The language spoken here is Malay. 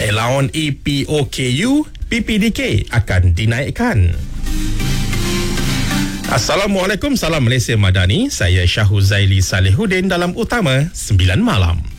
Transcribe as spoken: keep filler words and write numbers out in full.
Allowance E P O K U P P D K akan dinaikkan. Assalamualaikum, salam Malaysia Madani. Saya Syahuz Zaili Salihuddin dalam Utama sembilan Malam.